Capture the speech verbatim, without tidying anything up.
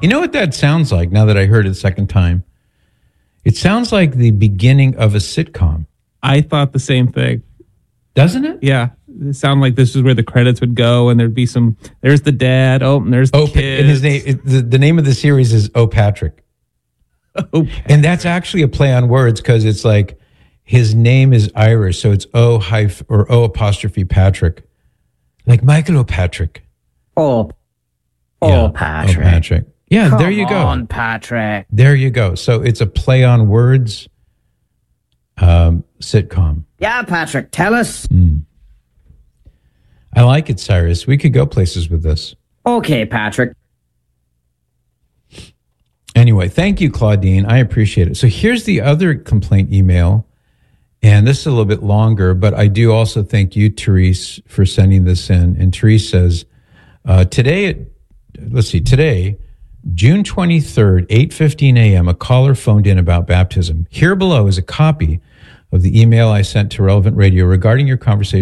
You know what that sounds like now that I heard it a second time? It sounds like the beginning of a sitcom. I thought the same thing. Doesn't it? Yeah. It sounded like this is where the credits would go, and there'd be some, there's the dad, oh, and there's the oh, kids. And his name, it, the, the name of the series is Oh, Patrick. Oh, Patrick. And that's actually a play on words because it's like his name is Irish, so it's O hyph or O apostrophe Patrick. Like Michael O'Patrick. Oh, oh, yeah. Patrick. Oh, Patrick. Yeah, Come there you go. on, Patrick. There you go. So it's a play on words um, sitcom. Yeah, Patrick, tell us. Mm. I like it, Cyrus. We could go places with this. Okay, Patrick. Anyway, thank you, Claudine. I appreciate it. So here's the other complaint email. And this is a little bit longer, but I do also thank you, Therese, for sending this in. And Therese says, uh, today, let's see, today, June twenty-third, eight fifteen a.m., a caller phoned in about baptism. Here below is a copy of the email I sent to Relevant Radio regarding your conversation